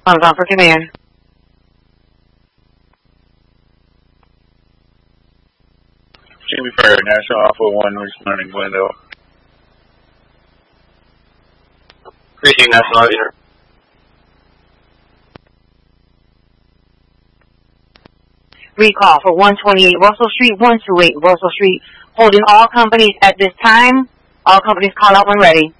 On for command. Jimmy Fair, National Alpha 1 responding window. Greeting, National Inter. Recall for 128 Russell Street, 128 Russell Street, holding all companies at this time. All companies call out when ready.